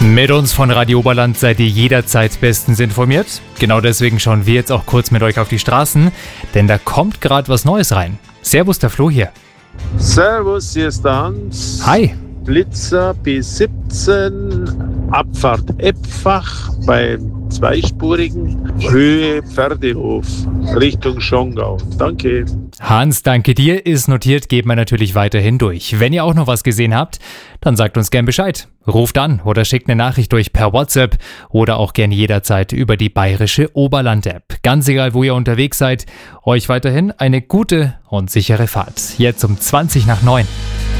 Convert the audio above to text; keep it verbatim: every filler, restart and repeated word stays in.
Mit uns von Radio Oberland seid ihr jederzeit bestens informiert. Genau deswegen schauen wir jetzt auch kurz mit euch auf die Straßen, denn da kommt gerade was Neues rein. Servus, der Flo hier. Servus, hier ist der Hans. Hi. Blitzer B siebzehn, Abfahrt Eppfach beim zweispurigen, Höhe Pferdehof, Richtung Schongau. Danke. Hans, danke dir, ist notiert, geht man natürlich weiterhin durch. Wenn ihr auch noch was gesehen habt, dann sagt uns gern Bescheid. Ruft an oder schickt eine Nachricht durch per WhatsApp oder auch gern jederzeit über die Bayerische Oberland-App. Ganz egal, wo ihr unterwegs seid, euch weiterhin eine gute und sichere Fahrt. Jetzt um zwanzig nach neun.